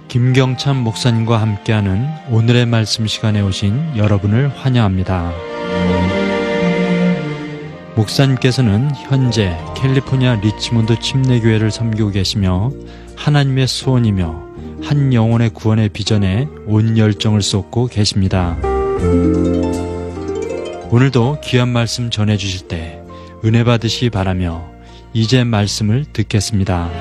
김경찬 목사님과 함께하는 오늘의 말씀 시간에 오신 여러분을 환영합니다. 목사님께서는 현재 캘리포니아 리치몬드 침례교회를 섬기고 계시며 하나님의 소원이며 한 영혼의 구원의 비전에 온 열정을 쏟고 계십니다. 오늘도 귀한 말씀 전해주실 때 은혜 받으시기 바라며 이제 말씀을 듣겠습니다.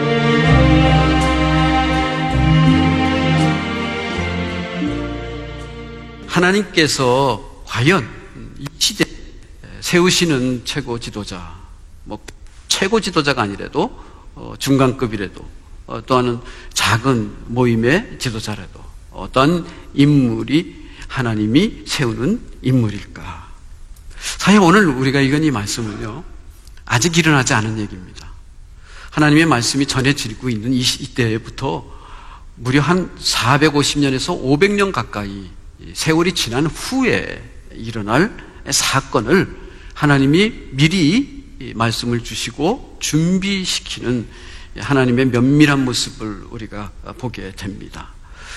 하나님께서 과연 이 시대에 세우시는 최고 지도자, 최고 지도자가 아니라도 중간급이라도 또는 작은 모임의 지도자라도 어떤 인물이 하나님이 세우는 인물일까? 사실 오늘 우리가 읽은 이 말씀은요, 아직 일어나지 않은 얘기입니다. 하나님의 말씀이 전해지고 있는 이때부터 무려 한 450년에서 500년 가까이 세월이 지난 후에 일어날 사건을 하나님이 미리 말씀을 주시고 준비시키는 하나님의 면밀한 모습을 우리가 보게 됩니다.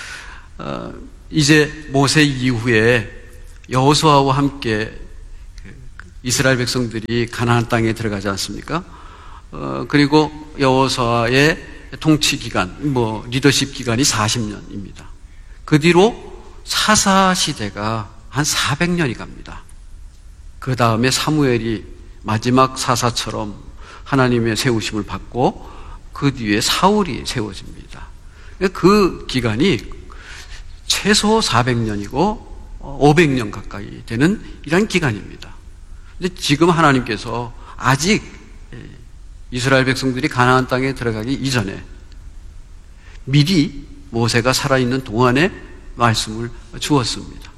이제 모세 이후에 여호수아와 함께 이스라엘 백성들이 가나안 땅에 들어가지 않습니까? 그리고 여호수아의 통치 기간, 리더십 기간이 40년입니다. 그 뒤로 사사 시대가 한 400년이 갑니다. 그 다음에 사무엘이 마지막 사사처럼 하나님의 세우심을 받고 그 뒤에 사울이 세워집니다. 그 기간이 최소 400년이고 500년 가까이 되는 이런 기간입니다. 근데 지금 하나님께서 아직 이스라엘 백성들이 가나안 땅에 들어가기 이전에 미리 모세가 살아있는 동안에 말씀을 주었습니다.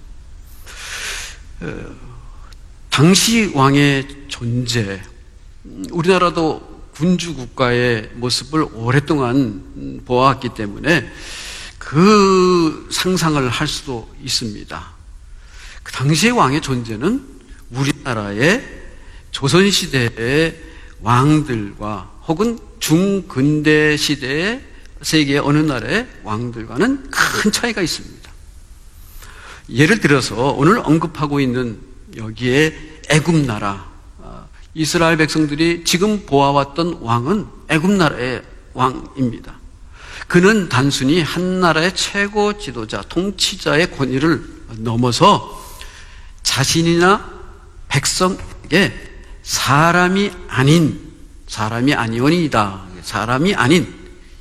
당시 왕의 존재, 우리나라도 군주 국가의 모습을 오랫동안 보아왔기 때문에 그 상상을 할 수도 있습니다. 그 당시의 왕의 존재는 우리나라의 조선시대의 왕들과 혹은 중근대 시대의 세계의 어느 나라의 왕들과는 큰 차이가 있습니다. 예를 들어서 오늘 언급하고 있는 여기에 애굽 나라, 이스라엘 백성들이 지금 보아왔던 왕은 애굽 나라의 왕입니다. 그는 단순히 한 나라의 최고 지도자, 통치자의 권위를 넘어서 자신이나 백성에게 사람이 아니오니이다. 사람이 아닌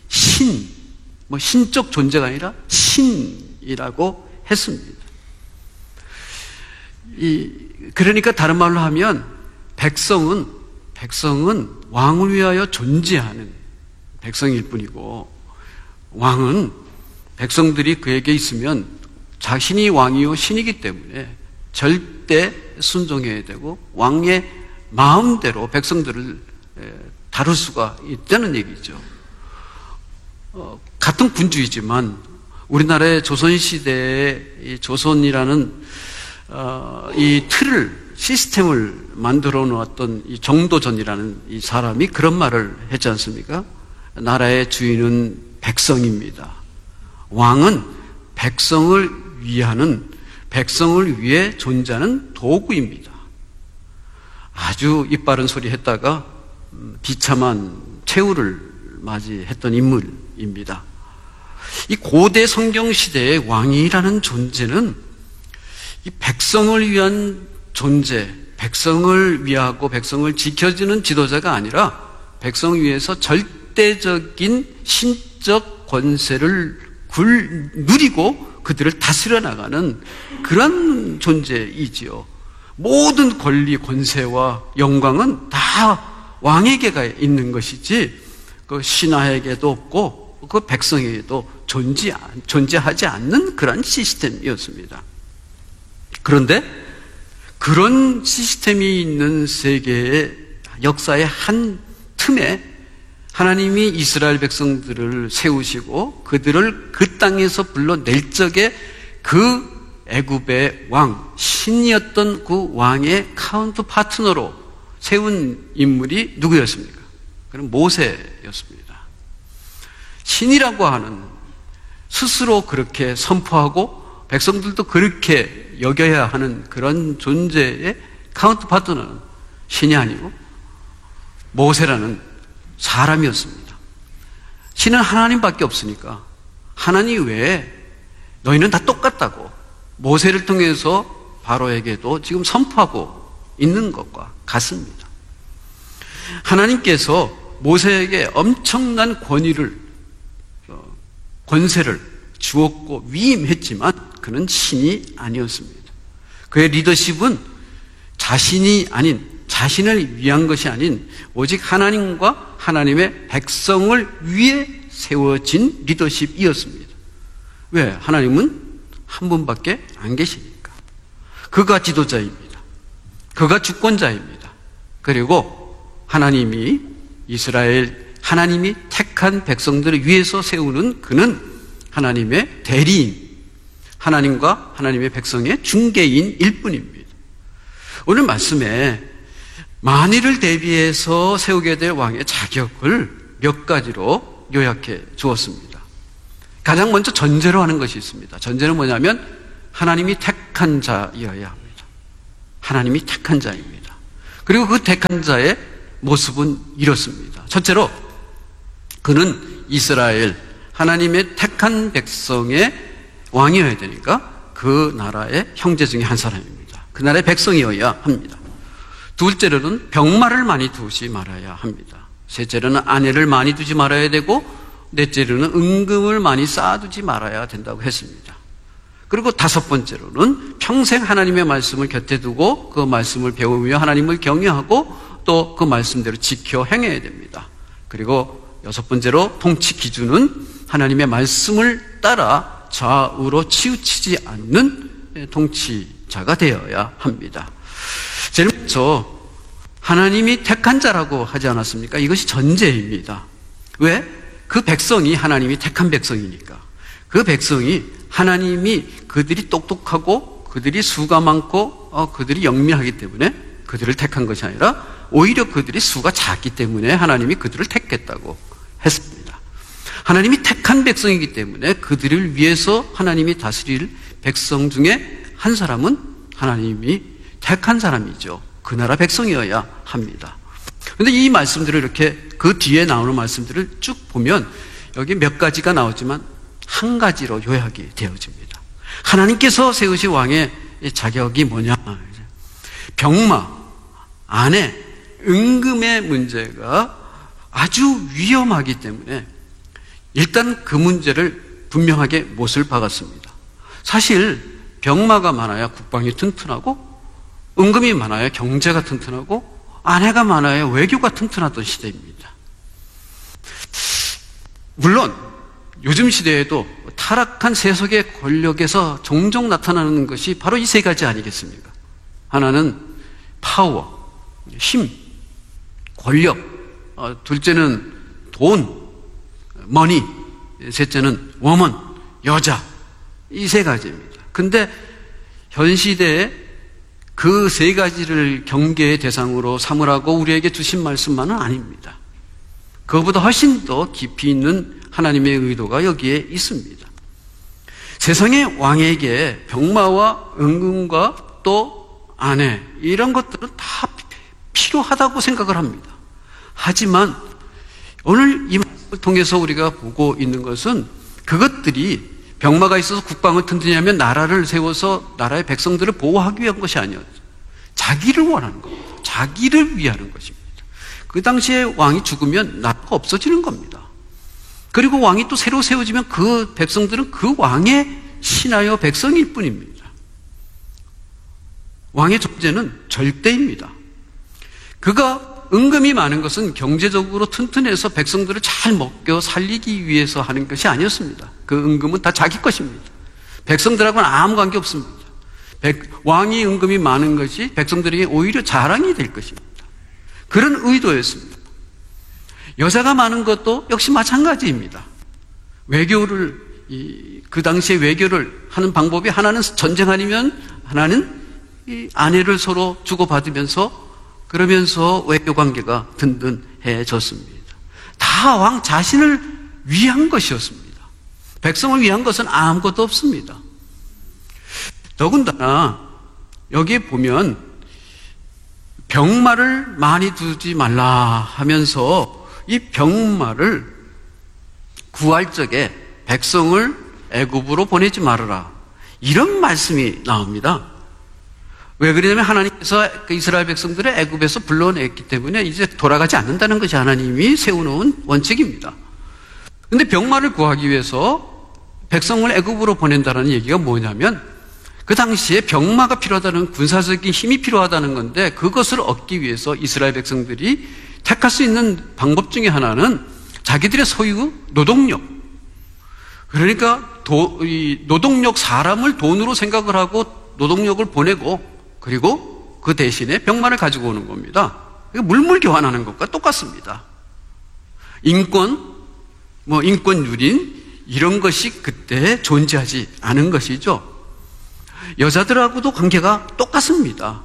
신적 존재가 아니라 신이라고 했습니다. 그러니까 다른 말로 하면 백성은 왕을 위하여 존재하는 백성일 뿐이고, 왕은 백성들이 그에게 있으면 자신이 왕이요 신이기 때문에 절대 순종해야 되고 왕의 마음대로 백성들을 다룰 수가 있다는 얘기죠. 같은 군주이지만 우리나라의 조선시대의 조선이라는 이 시스템을 만들어 놓았던 이 정도전이라는 이 사람이 그런 말을 했지 않습니까? 나라의 주인은 백성입니다. 왕은 백성을 위해 존재하는 도구입니다. 아주 입바른 소리 했다가 비참한 최후를 맞이했던 인물입니다. 이 고대 성경 시대의 왕이라는 존재는 이 백성을 위한 존재, 백성을 위하고 백성을 지켜주는 지도자가 아니라 백성 위에서 절대적인 신적 권세를 누리고 그들을 다스려 나가는 그런 존재이지요. 모든 권리, 권세와 영광은 다 왕에게가 있는 것이지 그 신하에게도 없고 그 백성에게도 존재하지 않는 그런 시스템이었습니다. 그런데 그런 시스템이 있는 세계의 역사의 한 틈에 하나님이 이스라엘 백성들을 세우시고 그들을 그 땅에서 불러낼 적에 그 애굽의 왕, 신이었던 그 왕의 카운트 파트너로 세운 인물이 누구였습니까? 그는 모세였습니다. 신이라고 하는 스스로 그렇게 선포하고 백성들도 그렇게 여겨야 하는 그런 존재의 카운터파트너는 신이 아니고 모세라는 사람이었습니다. 신은 하나님밖에 없으니까 하나님 외에 너희는 다 똑같다고 모세를 통해서 바로에게도 지금 선포하고 있는 것과 같습니다. 하나님께서 모세에게 엄청난 권세를 주었고 위임했지만 그는 신이 아니었습니다. 그의 리더십은 자신을 위한 것이 아닌 오직 하나님과 하나님의 백성을 위해 세워진 리더십이었습니다. 왜? 하나님은 한 분밖에 안 계시니까. 그가 지도자입니다. 그가 주권자입니다. 그리고 하나님이 택한 백성들을 위해서 세우는 그는 하나님의 대리인, 하나님과 하나님의 백성의 중개인일 뿐입니다. 오늘 말씀에 만일을 대비해서 세우게 될 왕의 자격을 몇 가지로 요약해 주었습니다. 가장 먼저 전제로 하는 것이 있습니다. 전제는 뭐냐면 하나님이 택한 자여야 합니다. 하나님이 택한 자입니다. 그리고 그 택한 자의 모습은 이렇습니다. 첫째로 그는 이스라엘 하나님의 택한 백성의 왕이어야 되니까 그 나라의 형제 중에 한 사람입니다. 그 나라의 백성이어야 합니다. 둘째로는 병마를 많이 두지 말아야 합니다. 셋째로는 아내를 많이 두지 말아야 되고 넷째로는 은금을 많이 쌓아두지 말아야 된다고 했습니다. 그리고 다섯 번째로는 평생 하나님의 말씀을 곁에 두고 그 말씀을 배우며 하나님을 경외하고 또 그 말씀대로 지켜 행해야 됩니다. 그리고 여섯 번째로 통치 기준은 하나님의 말씀을 따라 좌우로 치우치지 않는 통치자가 되어야 합니다. 제일 먼저 하나님이 택한 자라고 하지 않았습니까? 이것이 전제입니다. 왜? 그 백성이 하나님이 택한 백성이니까. 그 백성이 하나님이 그들이 똑똑하고 그들이 수가 많고 그들이 영리하기 때문에 그들을 택한 것이 아니라 오히려 그들이 수가 작기 때문에 하나님이 그들을 택했다고 했습니다. 하나님이 택한 백성이기 때문에 그들을 위해서 하나님이 다스릴 백성 중에 한 사람은 하나님이 택한 사람이죠. 그 나라 백성이어야 합니다. 그런데 이 말씀들을 이렇게 그 뒤에 나오는 말씀들을 쭉 보면 여기 몇 가지가 나오지만 한 가지로 요약이 되어집니다. 하나님께서 세우신 왕의 자격이 뭐냐? 병마, 아내, 은금의 문제가 아주 위험하기 때문에 일단 그 문제를 분명하게 못을 박았습니다. 사실 병마가 많아야 국방이 튼튼하고 은금이 많아야 경제가 튼튼하고 아내가 많아야 외교가 튼튼하던 시대입니다. 물론 요즘 시대에도 타락한 세속의 권력에서 종종 나타나는 것이 바로 이 세 가지 아니겠습니까? 하나는 파워, 힘, 권력, 둘째는 돈, 머니, 셋째는 워먼, 여자, 이 세 가지입니다. 근데 현 시대에 그 세 가지를 경계의 대상으로 삼으라고 우리에게 주신 말씀만은 아닙니다. 그것보다 훨씬 더 깊이 있는 하나님의 의도가 여기에 있습니다. 세상의 왕에게 병마와 은금과 또 아내 이런 것들은 다 필요하다고 생각을 합니다. 하지만 오늘 이 말씀을 통해서 우리가 보고 있는 것은 그것들이 병마가 있어서 국방을 튼튼히 하면 나라를 세워서 나라의 백성들을 보호하기 위한 것이 아니었죠. 자기를 원하는 겁니다. 자기를 위하는 것입니다. 그 당시에 왕이 죽으면 나라가 없어지는 겁니다. 그리고 왕이 또 새로 세워지면 그 백성들은 그 왕의 신하여 백성일 뿐입니다. 왕의 존재는 절대입니다. 그가 은금이 많은 것은 경제적으로 튼튼해서 백성들을 잘 먹여 살리기 위해서 하는 것이 아니었습니다. 그 은금은 다 자기 것입니다. 백성들하고는 아무 관계 없습니다. 왕이 은금이 많은 것이 백성들에게 오히려 자랑이 될 것입니다. 그런 의도였습니다. 여자가 많은 것도 역시 마찬가지입니다. 그 당시에 외교를 하는 방법이 하나는 전쟁 아니면 하나는 이 아내를 서로 주고받으면서 그러면서 외교 관계가 든든해졌습니다. 다 왕 자신을 위한 것이었습니다. 백성을 위한 것은 아무것도 없습니다. 더군다나 여기에 보면 병마를 많이 두지 말라 하면서 이 병마를 구할 적에 백성을 애굽으로 보내지 말아라, 이런 말씀이 나옵니다. 왜 그러냐면 하나님께서 그 이스라엘 백성들을 애굽에서 불러냈기 때문에 이제 돌아가지 않는다는 것이 하나님이 세워놓은 원칙입니다. 그런데 병마를 구하기 위해서 백성을 애굽으로 보낸다는 얘기가 뭐냐면 그 당시에 병마가 필요하다는, 군사적인 힘이 필요하다는 건데, 그것을 얻기 위해서 이스라엘 백성들이 택할 수 있는 방법 중에 하나는 자기들의 소유 노동력, 그러니까 이 노동력, 사람을 돈으로 생각을 하고 노동력을 보내고, 그리고 그 대신에 병마를 가지고 오는 겁니다. 물물 교환하는 것과 똑같습니다. 인권, 인권 유린, 이런 것이 그때 존재하지 않은 것이죠. 여자들하고도 관계가 똑같습니다.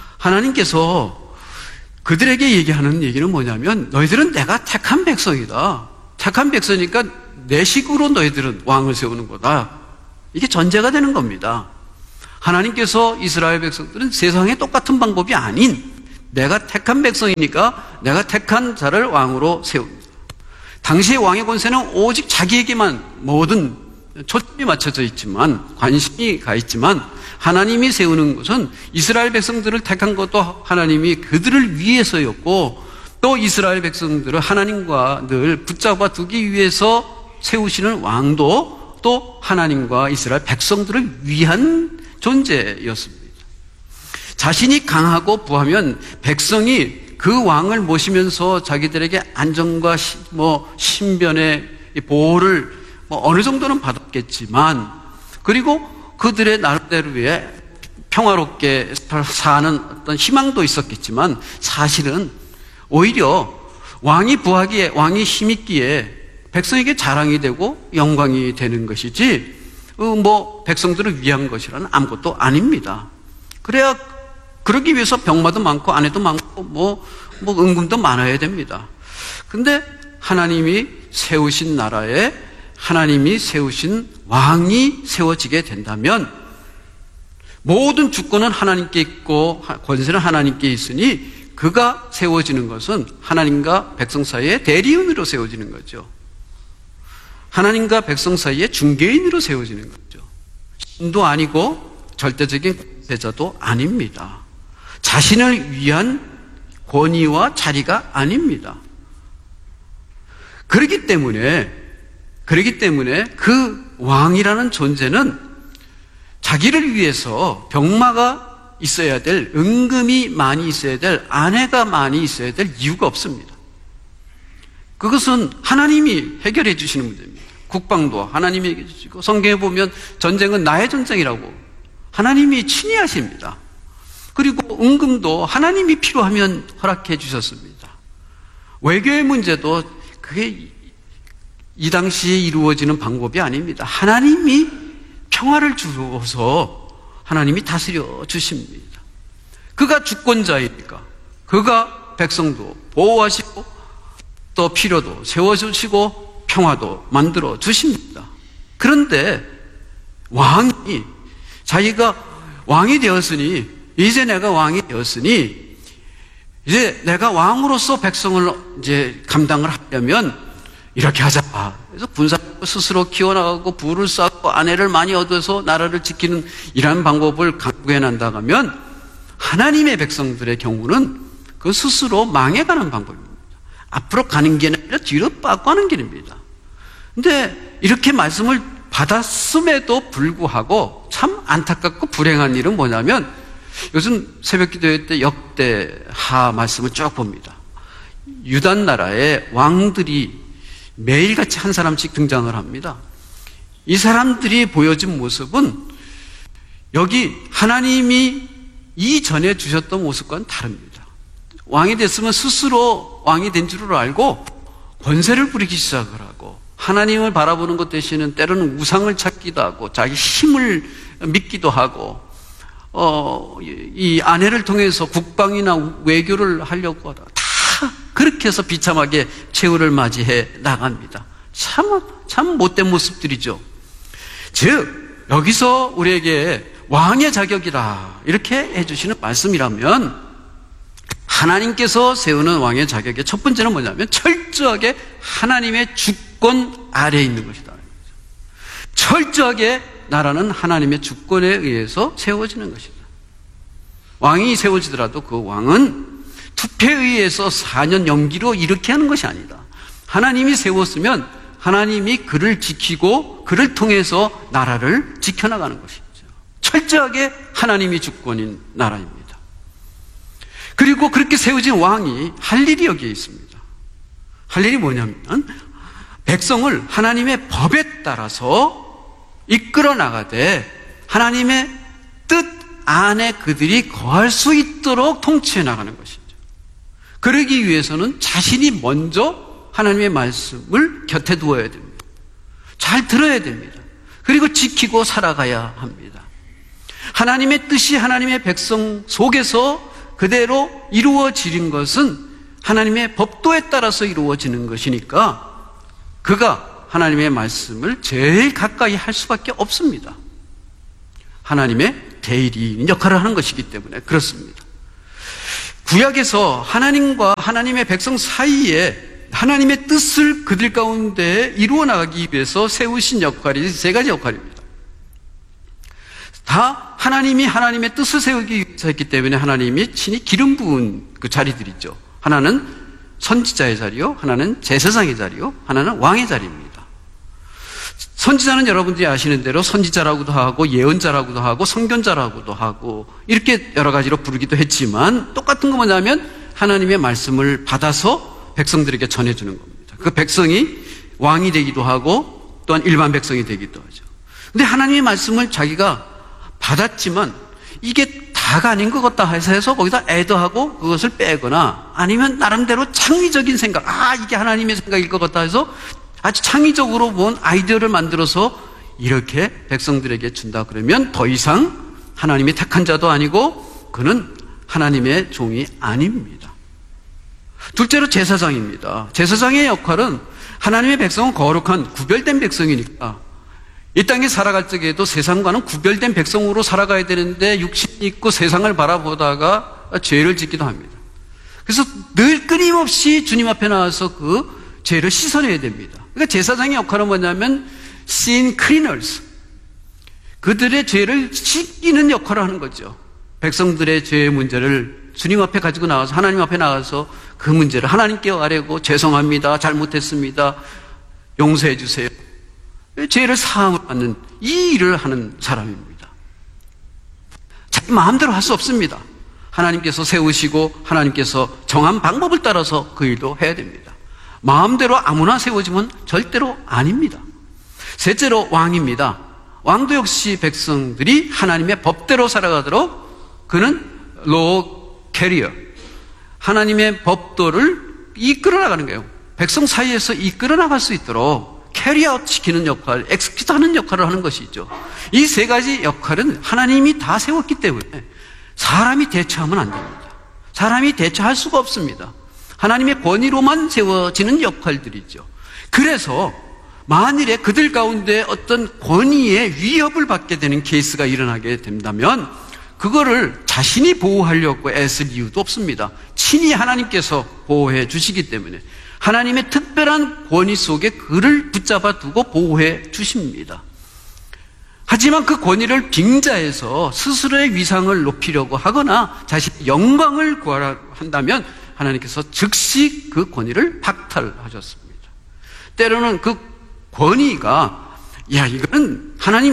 하나님께서 그들에게 얘기하는 얘기는 뭐냐면, 너희들은 내가 택한 백성이다. 택한 백성이니까 내 식으로 너희들은 왕을 세우는 거다. 이게 전제가 되는 겁니다. 하나님께서 이스라엘 백성들은 세상에 똑같은 방법이 아닌, 내가 택한 백성이니까 내가 택한 자를 왕으로 세웁니다. 당시의 왕의 권세는 오직 자기에게만 모든 초점이 맞춰져 있지만, 관심이 가 있지만, 하나님이 세우는 것은 이스라엘 백성들을 택한 것도 하나님이 그들을 위해서였고, 또 이스라엘 백성들을 하나님과 늘 붙잡아 두기 위해서 세우시는 왕도 또 하나님과 이스라엘 백성들을 위한 존재였습니다. 자신이 강하고 부하면 백성이 그 왕을 모시면서 자기들에게 안정과 신변의 보호를 어느 정도는 받았겠지만, 그리고 그들의 나름대로의 평화롭게 사는 어떤 희망도 있었겠지만, 사실은 오히려 왕이 부하기에, 왕이 힘있기에 백성에게 자랑이 되고 영광이 되는 것이지, 백성들을 위한 것이라는 아무것도 아닙니다. 그러기 위해서 병마도 많고 아내도 많고 은금도 많아야 됩니다. 근데 하나님이 세우신 나라에 하나님이 세우신 왕이 세워지게 된다면, 모든 주권은 하나님께 있고 권세는 하나님께 있으니 그가 세워지는 것은 하나님과 백성 사이의 대리인으로 세워지는 거죠. 하나님과 백성 사이의 중개인으로 세워지는 거죠. 신도 아니고 절대적인 권세자도 아닙니다. 자신을 위한 권위와 자리가 아닙니다. 그렇기 때문에 그 왕이라는 존재는 자기를 위해서 병마가 있어야 될, 은금이 많이 있어야 될, 아내가 많이 있어야 될 이유가 없습니다. 그것은 하나님이 해결해 주시는 문제입니다. 국방도 하나님이 해결해 주시고, 성경에 보면 전쟁은 나의 전쟁이라고 하나님이 친히 하십니다. 그리고 은금도 하나님이 필요하면 허락해 주셨습니다. 외교의 문제도 그게 이 당시에 이루어지는 방법이 아닙니다. 하나님이 평화를 주어서 하나님이 다스려 주십니다. 그가 주권자이니까 그가 백성도 보호하시고 또 필요도 세워주시고 평화도 만들어 주십니다. 그런데 왕이 자기가 왕이 되었으니, 이제 내가 왕이 되었으니 이제 내가 왕으로서 백성을 이제 감당을 하려면 이렇게 하자. 그래서 군사력을 스스로 키워나가고 부를 쌓고 아내를 많이 얻어서 나라를 지키는 이러한 방법을 강구해 난다면, 하나님의 백성들의 경우는 그 스스로 망해가는 방법입니다. 앞으로 가는 게 아니라 뒤로 빠고 하는 길입니다. 근데 이렇게 말씀을 받았음에도 불구하고 참 안타깝고 불행한 일은 뭐냐면, 요즘 새벽기도회 때 역대하 말씀을 쭉 봅니다. 유다 나라의 왕들이 매일같이 한 사람씩 등장을 합니다. 이 사람들이 보여준 모습은 여기 하나님이 이전에 주셨던 모습과는 다릅니다. 왕이 됐으면 스스로 왕이 된 줄을 알고 권세를 부리기 시작을 하고, 하나님을 바라보는 것 대신은 때로는 우상을 찾기도 하고 자기 힘을 믿기도 하고, 이 아내를 통해서 국방이나 외교를 하려고 하다가 다 그렇게 해서 비참하게 최후를 맞이해 나갑니다. 참 못된 모습들이죠. 즉, 여기서 우리에게 왕의 자격이다, 이렇게 해주시는 말씀이라면, 하나님께서 세우는 왕의 자격의 첫 번째는 뭐냐면 철저하게 하나님의 주권 아래에 있는 것이다. 철저하게 나라는 하나님의 주권에 의해서 세워지는 것이다. 왕이 세워지더라도 그 왕은 투표에 의해서 4년 연기로 이렇게 하는 것이 아니다. 하나님이 세웠으면 하나님이 그를 지키고 그를 통해서 나라를 지켜나가는 것이죠. 철저하게 하나님이 주권인 나라입니다. 그리고 그렇게 세워진 왕이 할 일이 여기에 있습니다. 할 일이 뭐냐면 백성을 하나님의 법에 따라서 이끌어 나가되 하나님의 뜻 안에 그들이 거할 수 있도록 통치해 나가는 것이죠. 그러기 위해서는 자신이 먼저 하나님의 말씀을 곁에 두어야 됩니다. 잘 들어야 됩니다. 그리고 지키고 살아가야 합니다. 하나님의 뜻이 하나님의 백성 속에서 그대로 이루어지는 것은 하나님의 법도에 따라서 이루어지는 것이니까 그가 하나님의 말씀을 제일 가까이 할 수밖에 없습니다. 하나님의 대리인 역할을 하는 것이기 때문에 그렇습니다. 구약에서 하나님과 하나님의 백성 사이에 하나님의 뜻을 그들 가운데 이루어 나가기 위해서 세우신 역할이 세 가지 역할입니다. 다 하나님이 하나님의 뜻을 세우기 위해서 했기 때문에 하나님이 친히 기름 부은 그 자리들이죠. 하나는 선지자의 자리요, 하나는 제사장의 자리요, 하나는 왕의 자리입니다. 선지자는 여러분들이 아시는 대로 선지자라고도 하고 예언자라고도 하고 선견자라고도 하고 이렇게 여러 가지로 부르기도 했지만 똑같은 거 뭐냐면 하나님의 말씀을 받아서 백성들에게 전해주는 겁니다. 그 백성이 왕이 되기도 하고 또한 일반 백성이 되기도 하죠. 근데 하나님의 말씀을 자기가 받았지만 이게 다가 아닌 것 같다 해서 거기다 애도하고 그것을 빼거나 아니면 나름대로 창의적인 생각, 이게 하나님의 생각일 것 같다 해서 아주 창의적으로 본 아이디어를 만들어서 이렇게 백성들에게 준다 그러면 더 이상 하나님의 택한 자도 아니고 그는 하나님의 종이 아닙니다. 둘째로 제사장입니다. 제사장의 역할은 하나님의 백성은 거룩한 구별된 백성이니까 이 땅에 살아갈 적에도 세상과는 구별된 백성으로 살아가야 되는데 육신이 있고 세상을 바라보다가 죄를 짓기도 합니다. 그래서 늘 끊임없이 주님 앞에 나와서 그 죄를 씻어내야 됩니다. 그러니까 제사장의 역할은 뭐냐면 sin cleaners, 그들의 죄를 씻기는 역할을 하는 거죠. 백성들의 죄의 문제를 주님 앞에 가지고 나와서 하나님 앞에 나가서 그 문제를 하나님께 아뢰고 죄송합니다, 잘못했습니다, 용서해 주세요, 죄를 사함을 받는 이 일을 하는 사람입니다. 자기 마음대로 할 수 없습니다. 하나님께서 세우시고 하나님께서 정한 방법을 따라서 그 일도 해야 됩니다. 마음대로 아무나 세워지면 절대로 아닙니다. 셋째로 왕입니다. 왕도 역시 백성들이 하나님의 법대로 살아가도록 그는 law carrier, 하나님의 법도를 이끌어 나가는 거예요. 백성 사이에서 이끌어 나갈 수 있도록 캐리아웃 시키는 역할, 엑스큐트 하는 역할을 하는 것이죠. 이 세 가지 역할은 하나님이 다 세웠기 때문에 사람이 대처하면 안 됩니다. 사람이 대처할 수가 없습니다. 하나님의 권위로만 세워지는 역할들이죠. 그래서 만일에 그들 가운데 어떤 권위의 위협을 받게 되는 케이스가 일어나게 된다면 그거를 자신이 보호하려고 애쓸 이유도 없습니다. 친히 하나님께서 보호해 주시기 때문에 하나님의 특별한 권위 속에 그를 붙잡아 두고 보호해 주십니다. 하지만 그 권위를 빙자해서 스스로의 위상을 높이려고 하거나 자신의 영광을 구하려 한다면 하나님께서 즉시 그 권위를 박탈하셨습니다. 때로는 그 권위가 이거는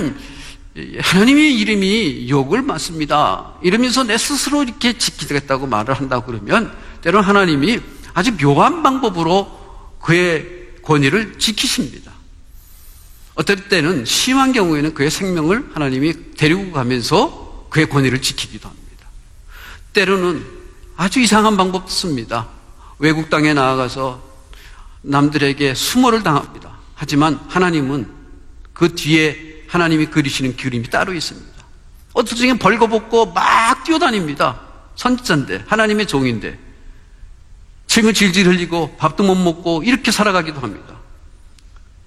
하나님의 이름이 욕을 맞습니다 이러면서 내 스스로 이렇게 지키겠다고 말을 한다고 그러면 때로는 하나님이 아주 묘한 방법으로 그의 권위를 지키십니다. 어떨 때는 심한 경우에는 그의 생명을 하나님이 데리고 가면서 그의 권위를 지키기도 합니다. 때로는 아주 이상한 방법도 씁니다. 외국 땅에 나아가서 남들에게 수모를 당합니다. 하지만 하나님은 그 뒤에 하나님이 그리시는 그림이 따로 있습니다. 어떤 중에 벌거벗고 막 뛰어다닙니다. 선지자인데 하나님의 종인데 침을 질질 흘리고 밥도 못 먹고 이렇게 살아가기도 합니다.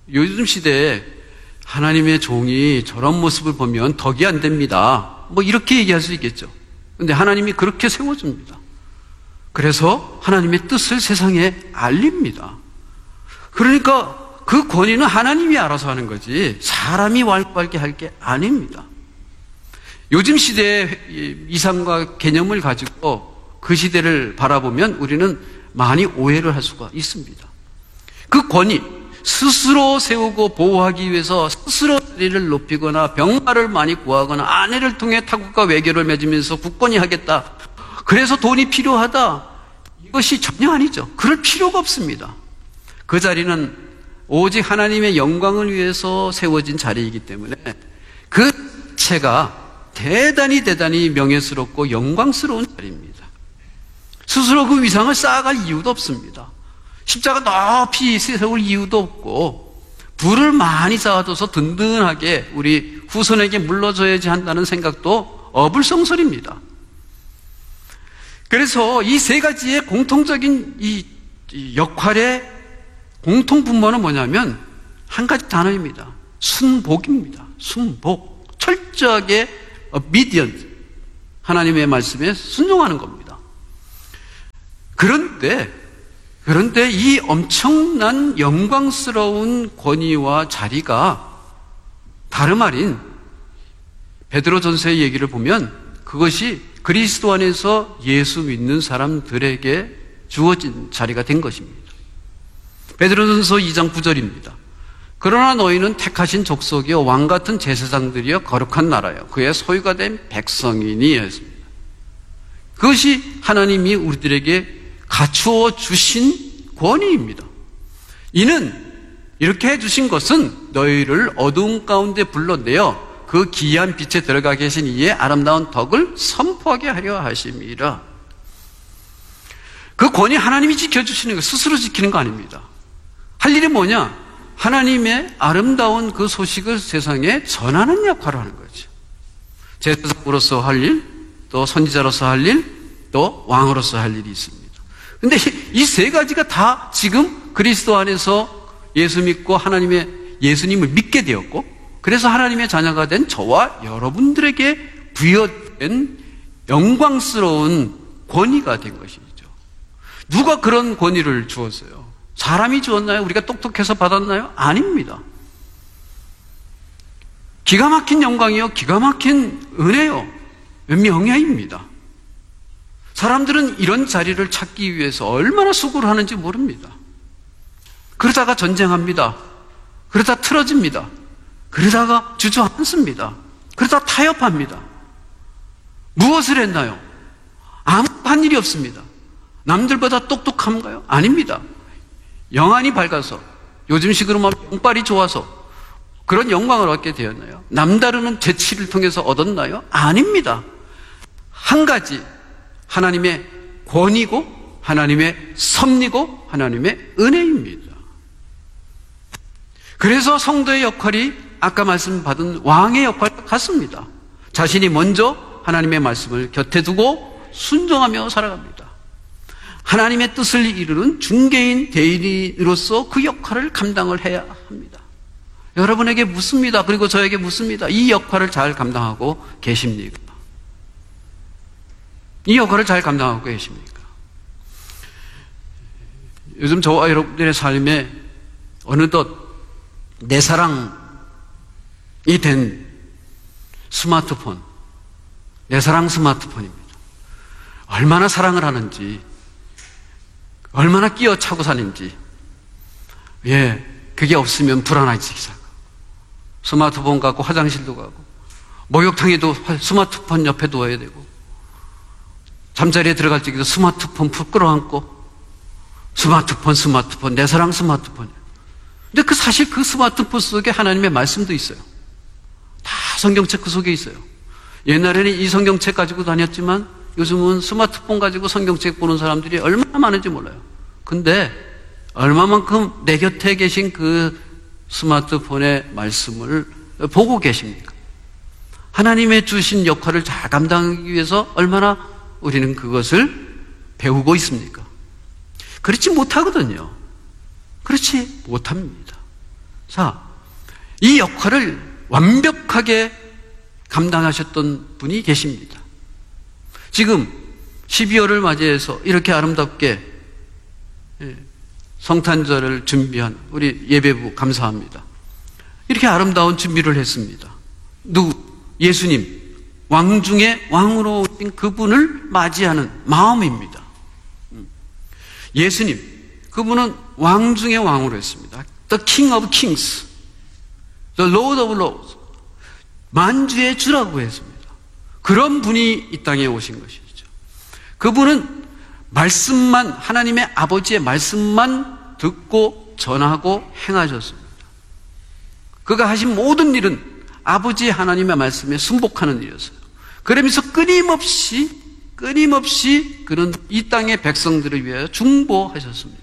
요즘 시대에 하나님의 종이 저런 모습을 보면 덕이 안 됩니다. 뭐 이렇게 얘기할 수 있겠죠. 근데 하나님이 그렇게 세워줍니다. 그래서 하나님의 뜻을 세상에 알립니다. 그러니까 그 권위는 하나님이 알아서 하는 거지 사람이 왈가왈게 할 게 아닙니다. 요즘 시대의 이상과 개념을 가지고 그 시대를 바라보면 우리는 많이 오해를 할 수가 있습니다. 그 권위, 스스로 세우고 보호하기 위해서 스스로 자리를 높이거나 병마를 많이 구하거나 아내를 통해 타국과 외교를 맺으면서 굳건히 하겠다. 그래서 돈이 필요하다. 이것이 전혀 아니죠. 그럴 필요가 없습니다. 그 자리는 오직 하나님의 영광을 위해서 세워진 자리이기 때문에 그 자체가 대단히 명예스럽고 영광스러운 자리입니다. 스스로 그 위상을 쌓아갈 이유도 없습니다. 십자가 높이 세울 이유도 없고 부를 많이 쌓아둬서 든든하게 우리 후손에게 물러줘야지 한다는 생각도 어불성설입니다. 그래서 이 세 가지의 공통적인 이 역할의 공통분모는 뭐냐면 한 가지 단어입니다. 순복입니다. 순복. 철저하게 obedient. 하나님의 말씀에 순종하는 겁니다. 그런데 이 엄청난 영광스러운 권위와 자리가 다름 아닌 베드로전서의 얘기를 보면 그것이 그리스도 안에서 예수 믿는 사람들에게 주어진 자리가 된 것입니다. 베드로전서 2장 9절입니다. 그러나 너희는 택하신 족속이요 왕같은 제사장들이요 거룩한 나라요 그의 소유가 된 백성이니 했습니다. 그것이 하나님이 우리들에게 갖추어 주신 권위입니다. 이는 이렇게 해주신 것은 너희를 어두움 가운데 불러내어 그 기이한 빛에 들어가 계신 이의 아름다운 덕을 선포하게 하려 하심이라. 그 권위 하나님이 지켜주시는 거, 스스로 지키는 거 아닙니다. 할 일이 뭐냐? 하나님의 아름다운 그 소식을 세상에 전하는 역할을 하는 거죠. 제사장으로서 할 일, 또 선지자로서 할 일, 또 왕으로서 할 일이 있습니다. 근데 이 세 가지가 다 지금 그리스도 안에서 예수 믿고 하나님의 예수님을 믿게 되었고, 그래서 하나님의 자녀가 된 저와 여러분들에게 부여된 영광스러운 권위가 된 것이죠. 누가 그런 권위를 주었어요? 사람이 주었나요? 우리가 똑똑해서 받았나요? 아닙니다. 기가 막힌 영광이요, 기가 막힌 은혜요, 명예입니다. 사람들은 이런 자리를 찾기 위해서 얼마나 수고를 하는지 모릅니다. 그러다가 전쟁합니다. 그러다 틀어집니다. 그러다가 주저앉습니다. 그러다 타협합니다. 무엇을 했나요? 아무 한 일이 없습니다. 남들보다 똑똑한가요? 아닙니다. 영안이 밝아서, 요즘식으로 말하면 영빨이 좋아서 그런 영광을 얻게 되었나요? 남다르는 재치를 통해서 얻었나요? 아닙니다. 한 가지, 하나님의 권위고 하나님의 섭리고 하나님의 은혜입니다. 그래서 성도의 역할이 아까 말씀받은 왕의 역할과 같습니다. 자신이 먼저 하나님의 말씀을 곁에 두고 순종하며 살아갑니다. 하나님의 뜻을 이루는 중개인 대리인으로서 그 역할을 감당을 해야 합니다. 여러분에게 묻습니다. 그리고 저에게 묻습니다. 이 역할을 잘 감당하고 계십니까? 이 역할을 잘 감당하고 계십니까? 요즘 저와 여러분들의 삶에 어느덧 내 사랑이 된 스마트폰, 내 사랑 스마트폰입니다. 얼마나 사랑을 하는지, 얼마나 끼어 차고 사는지, 그게 없으면 불안하기 시작하고, 스마트폰 갖고 화장실도 가고, 목욕탕에도 스마트폰 옆에 두어야 되고, 잠자리에 들어갈 적에도 스마트폰 푹 끌어안고, 스마트폰, 내 사랑 스마트폰. 근데 사실 그 스마트폰 속에 하나님의 말씀도 있어요. 다 성경책 그 속에 있어요. 옛날에는 이 성경책 가지고 다녔지만 요즘은 스마트폰 가지고 성경책 보는 사람들이 얼마나 많은지 몰라요. 근데 얼마만큼 내 곁에 계신 그 스마트폰의 말씀을 보고 계십니까? 하나님의 주신 역할을 잘 감당하기 위해서 얼마나 우리는 그것을 배우고 있습니까? 그렇지 못하거든요. 그렇지 못합니다. 자, 이 역할을 완벽하게 감당하셨던 분이 계십니다. 지금 12월을 맞이해서 이렇게 아름답게 성탄절을 준비한 우리 예배부 감사합니다. 이렇게 아름다운 준비를 했습니다. 예수님, 왕 중에 왕으로 오신 그분을 맞이하는 마음입니다. 예수님, 그분은 왕 중에 왕으로 했습니다. The King of Kings, The Lord of Lords, 만주의 주라고 했습니다. 그런 분이 이 땅에 오신 것이죠. 그분은 말씀만, 하나님의 아버지의 말씀만 듣고 전하고 행하셨습니다. 그가 하신 모든 일은 아버지 하나님의 말씀에 순복하는 일이었어요. 그러면서 끊임없이 그는 이 땅의 백성들을 위하여 중보하셨습니다.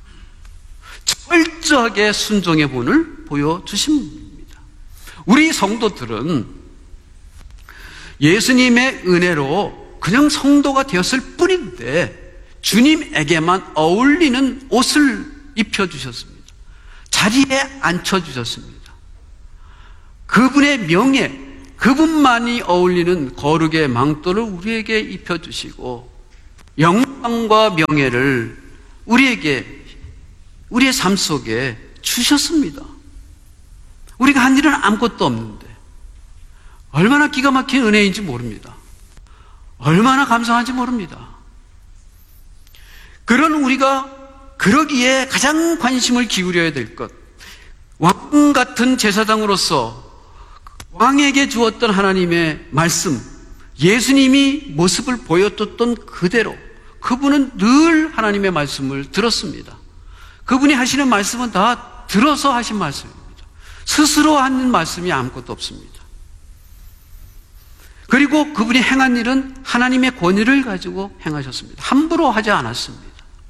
철저하게 순종의 본을 보여주신 분입니다. 우리 성도들은 예수님의 은혜로 그냥 성도가 되었을 뿐인데 주님에게만 어울리는 옷을 입혀주셨습니다. 자리에 앉혀주셨습니다. 그분의 명예, 그분만이 어울리는 거룩의 망토를 우리에게 입혀주시고 영광과 명예를 우리의 삶 속에 주셨습니다. 우리가 한 일은 아무것도 없는데 얼마나 기가 막힌 은혜인지 모릅니다. 얼마나 감사한지 모릅니다. 그런 우리가 그러기에 가장 관심을 기울여야 될 것, 왕 같은 제사장으로서 왕에게 주었던 하나님의 말씀, 예수님이 모습을 보여줬던 그대로 그분은 늘 하나님의 말씀을 들었습니다. 그분이 하시는 말씀은 다 들어서 하신 말씀입니다. 스스로 하는 말씀이 아무것도 없습니다. 그리고 그분이 행한 일은 하나님의 권위를 가지고 행하셨습니다. 함부로 하지 않았습니다.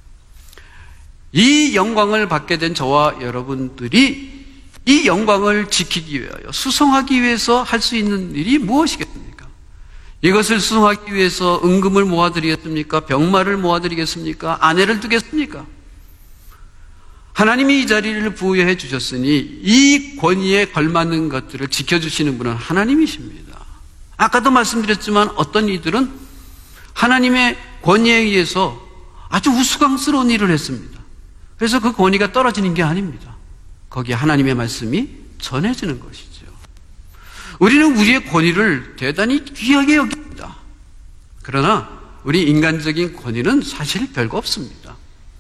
이 영광을 받게 된 저와 여러분들이 이 영광을 지키기 위하여 수송하기 위해서 할 수 있는 일이 무엇이겠습니까? 이것을 수송하기 위해서 은금을 모아드리겠습니까? 병마를 모아드리겠습니까? 아내를 두겠습니까? 하나님이 이 자리를 부여해 주셨으니 이 권위에 걸맞는 것들을 지켜주시는 분은 하나님이십니다. 아까도 말씀드렸지만 어떤 이들은 하나님의 권위에 의해서 아주 우스꽝스러운 일을 했습니다. 그래서 그 권위가 떨어지는 게 아닙니다. 거기에 하나님의 말씀이 전해지는 것이죠. 우리는 우리의 권위를 대단히 귀하게 여깁니다. 그러나 우리 인간적인 권위는 사실 별거 없습니다.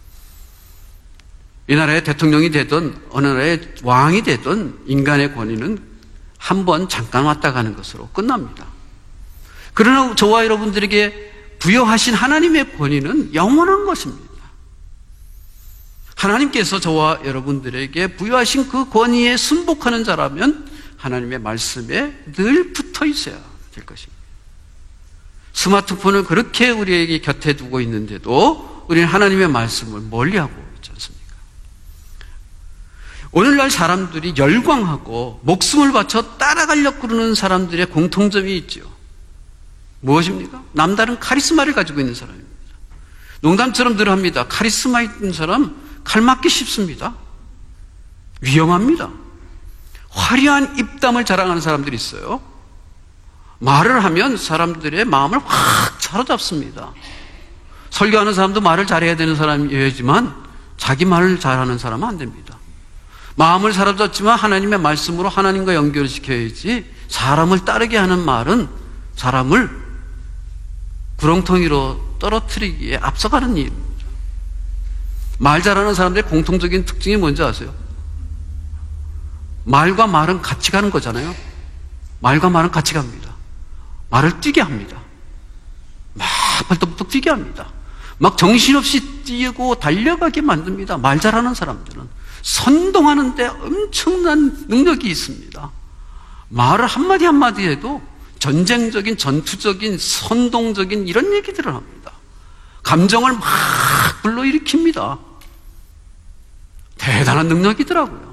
이 나라의 대통령이 되든 어느 나라의 왕이 되든 인간의 권위는 한 번 잠깐 왔다 가는 것으로 끝납니다. 그러나 저와 여러분들에게 부여하신 하나님의 권위는 영원한 것입니다. 하나님께서 저와 여러분들에게 부여하신 그 권위에 순복하는 자라면 하나님의 말씀에 늘 붙어 있어야 될 것입니다. 스마트폰을 그렇게 우리에게 곁에 두고 있는데도 우리는 하나님의 말씀을 멀리하고 있지 않습니까? 오늘날 사람들이 열광하고 목숨을 바쳐 따라가려고 그러는 사람들의 공통점이 있죠. 무엇입니까? 남다른 카리스마를 가지고 있는 사람입니다. 농담처럼 늘 합니다. 카리스마 있는 사람 칼 맞기 쉽습니다. 위험합니다. 화려한 입담을 자랑하는 사람들이 있어요. 말을 하면 사람들의 마음을 확 사로잡습니다. 설교하는 사람도 말을 잘해야 되는 사람이어야지만 자기 말을 잘하는 사람은 안 됩니다. 마음을 사로잡지만 하나님의 말씀으로 하나님과 연결을 시켜야지 사람을 따르게 하는 말은 사람을 구렁텅이로 떨어뜨리기에 앞서가는 일입니다. 말 잘하는 사람들의 공통적인 특징이 뭔지 아세요? 말과 말은 같이 가는 거잖아요. 말과 말은 같이 갑니다. 말을 뛰게 합니다. 막 벌떡벌떡 뛰게 합니다. 막 정신없이 뛰고 달려가게 만듭니다. 말 잘하는 사람들은 선동하는데 엄청난 능력이 있습니다. 말을 한마디 한마디 해도 전쟁적인, 전투적인, 선동적인 이런 얘기들을 합니다. 감정을 막 불러일으킵니다. 대단한 능력이더라고요.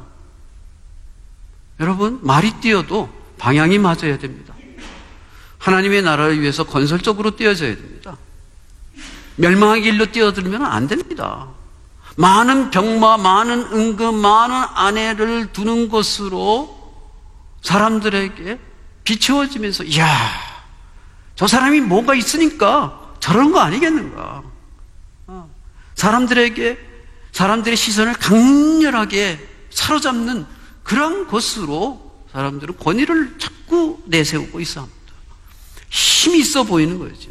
여러분, 말이 뛰어도 방향이 맞아야 됩니다. 하나님의 나라를 위해서 건설적으로 뛰어져야 됩니다. 멸망의 길로 뛰어들면 안 됩니다. 많은 병마, 많은 은금, 많은 아내를 두는 것으로 사람들에게 비추어지면서, 이야, 저 사람이 뭐가 있으니까 저런 거 아니겠는가. 사람들의 시선을 강렬하게 사로잡는 그런 것으로 사람들은 권위를 자꾸 내세우고 있어 합니다. 힘이 있어 보이는 거죠.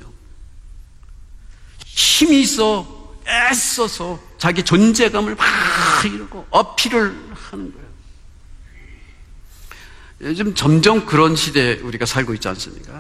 힘이 있어 애써서 자기 존재감을 막 이러고 어필을 하는 거예요. 요즘 점점 그런 시대에 우리가 살고 있지 않습니까?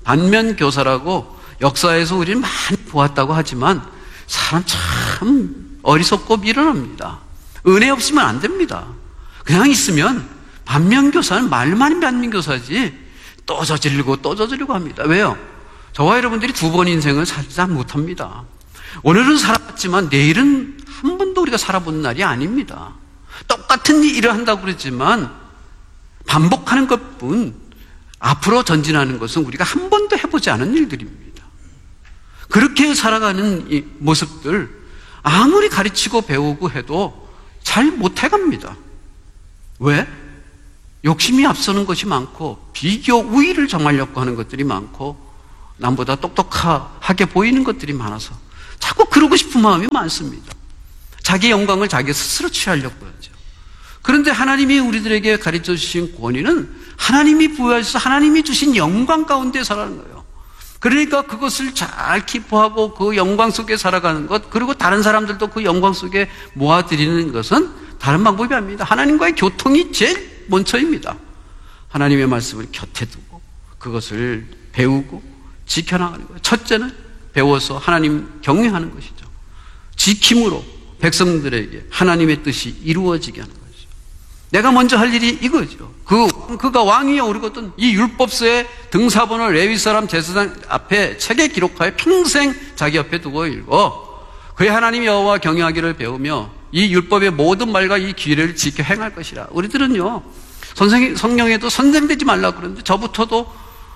반면교사라고 역사에서 우리는 많이 보았다고 하지만 사람 참 어리석고 미련합니다. 은혜 없으면 안 됩니다. 그냥 있으면 반면교사는 말만 반면교사지 또 저지르고 또 저지르고 합니다. 왜요? 저와 여러분들이 두 번 인생을 살지 못합니다. 오늘은 살았지만 내일은 한 번도 우리가 살아본 날이 아닙니다. 똑같은 일을 한다고 그러지만 반복하는 것뿐 앞으로 전진하는 것은 우리가 한 번도 해보지 않은 일들입니다. 그렇게 살아가는 이 모습들 아무리 가르치고 배우고 해도 잘 못해갑니다. 왜? 욕심이 앞서는 것이 많고 비교 우위를 정하려고 하는 것들이 많고 남보다 똑똑하게 보이는 것들이 많아서 자꾸 그러고 싶은 마음이 많습니다. 자기 영광을 자기 스스로 취하려고 하죠. 그런데 하나님이 우리들에게 가르쳐 주신 권위는 하나님이 부여하셔서 하나님이 주신 영광 가운데 살아가는 거예요. 그러니까 그것을 잘 기뻐하고 그 영광 속에 살아가는 것, 그리고 다른 사람들도 그 영광 속에 모아드리는 것은 다른 방법이 아닙니다. 하나님과의 교통이 제일 먼저입니다. 하나님의 말씀을 곁에 두고 그것을 배우고 지켜나가는 거예요. 첫째는 배워서 하나님 경외하는 것이죠. 지킴으로 백성들에게 하나님의 뜻이 이루어지게 하는 거죠. 내가 먼저 할 일이 이거죠. 그가 왕위에 오르거든 이 율법서의 등사본을 레위 사람 제사장 앞에 책에 기록하여 평생 자기 옆에 두고 읽어 그의 하나님 여호와 경외하기를 배우며 이 율법의 모든 말과 이 규례를 지켜 행할 것이라. 우리들은요, 성령에도 선생되지 말라고 그러는데 저부터도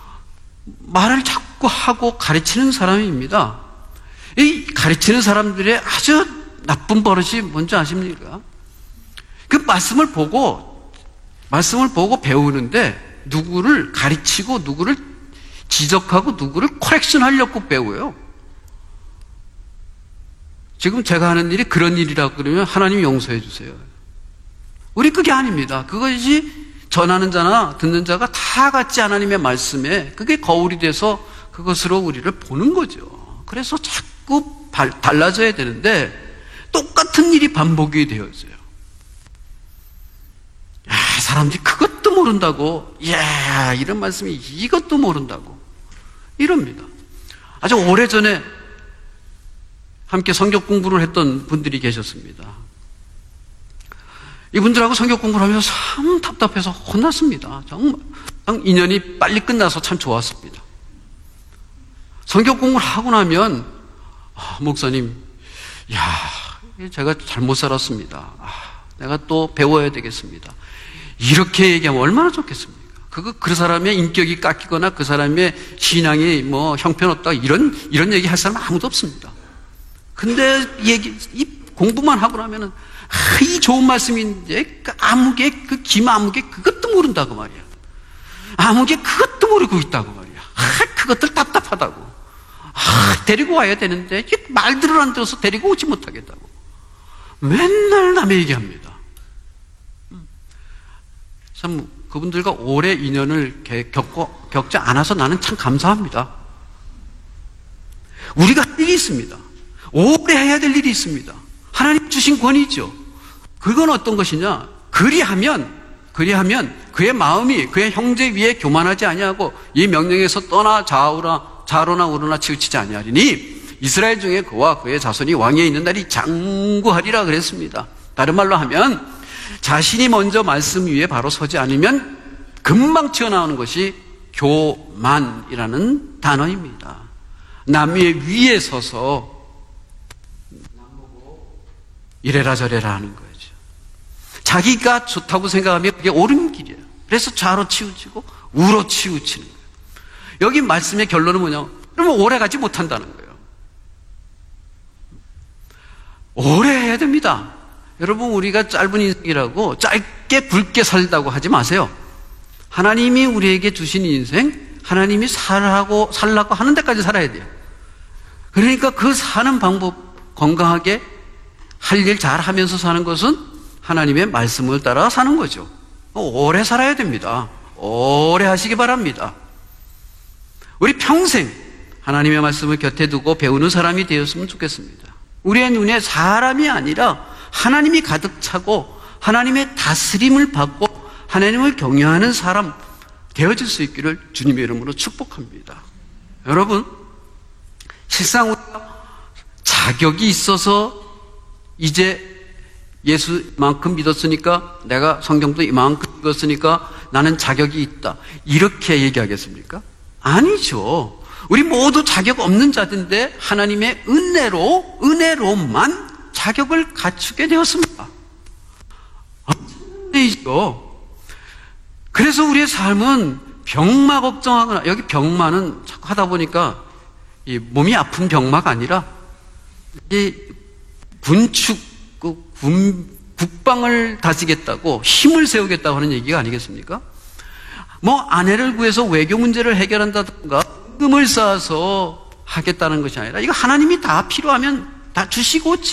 말을 자꾸 하고 가르치는 사람입니다. 이 가르치는 사람들의 아주 나쁜 버릇이 뭔지 아십니까? 그 말씀을 보고 배우는데 누구를 가르치고 누구를 지적하고 누구를 코렉션 하려고 배워요. 지금 제가 하는 일이 그런 일이라고 그러면 하나님 용서해 주세요. 우리 그게 아닙니다. 그것이 전하는 자나 듣는 자가 다 같이 하나님의 말씀에 그게 거울이 돼서 그것으로 우리를 보는 거죠. 그래서 자꾸 달라져야 되는데 똑같은 일이 반복이 되어 있어요. 야, 사람들이 그것도 모른다고, 야, 이런 말씀이 이것도 모른다고 이럽니다. 아주 오래전에 함께 성경 공부를 했던 분들이 계셨습니다. 이분들하고 성경 공부를 하면서 참 답답해서 혼났습니다. 정말 인연이 빨리 끝나서 참 좋았습니다. 성경 공부를 하고 나면 목사님, 야, 제가 잘못 살았습니다. 내가 또 배워야 되겠습니다. 이렇게 얘기하면 얼마나 좋겠습니까? 그 사람의 인격이 깎이거나 그 사람의 신앙이 형편없다 이런 얘기 할 사람은 아무도 없습니다. 근데 이 공부만 하고 나면은 이 좋은 말씀인데 그 김아무개 그것도 모른다고 말이야. 아무개 그것도 모르고 있다고 말이야. 그것들 답답하다고. 데리고 와야 되는데 말들을 안 들어서 데리고 오지 못하겠다고. 맨날 남의 얘기합니다. 참 그분들과 오래 인연을 겪지 않아서 나는 참 감사합니다. 우리가 할 일이 있습니다. 오래 해야 될 일이 있습니다. 하나님 주신 권위죠. 그건 어떤 것이냐? 그리하면 그의 마음이 그의 형제 위에 교만하지 아니하고 이 명령에서 떠나 좌로나 우로나 치우치지 아니하리니 이스라엘 중에 그와 그의 자손이 왕위에 있는 날이 장구하리라 그랬습니다. 다른 말로 하면 자신이 먼저 말씀 위에 바로 서지 않으면 금방 튀어나오는 것이 교만이라는 단어입니다. 남의 위에 서서 이래라 저래라 하는 거죠. 자기가 좋다고 생각하면 그게 옳은 길이에요. 그래서 좌로 치우치고 우로 치우치는 거예요. 여기 말씀의 결론은 뭐냐? 그러면 오래 가지 못한다는 거예요. 오래 해야 됩니다. 여러분, 우리가 짧은 인생이라고 짧게 굵게 살다고 하지 마세요. 하나님이 우리에게 주신 인생, 하나님이 살라고 하는 데까지 살아야 돼요. 그러니까 그 사는 방법, 건강하게 할 일 잘 하면서 사는 것은 하나님의 말씀을 따라 사는 거죠. 오래 살아야 됩니다. 오래 하시기 바랍니다. 우리 평생 하나님의 말씀을 곁에 두고 배우는 사람이 되었으면 좋겠습니다. 우리의 눈에 사람이 아니라 하나님이 가득 차고 하나님의 다스림을 받고 하나님을 경외하는 사람 되어질 수 있기를 주님의 이름으로 축복합니다. 여러분, 실상 우리가 자격이 있어서 이제 예수만큼 믿었으니까, 내가 성경도 이만큼 읽었으니까 나는 자격이 있다, 이렇게 얘기하겠습니까? 아니죠. 우리 모두 자격 없는 자들인데 하나님의 은혜로만 자격을 갖추게 되었습니다. 이죠. 그래서 우리의 삶은 병마 걱정하거나, 여기 병마는 자꾸 하다 보니까 이 몸이 아픈 병마가 아니라 이 군축, 국방을 다지겠다고 힘을 세우겠다고 하는 얘기가 아니겠습니까? 뭐 아내를 구해서 외교 문제를 해결한다든가 금을 쌓아서 하겠다는 것이 아니라, 이거 하나님이 다 필요하면 다 주시고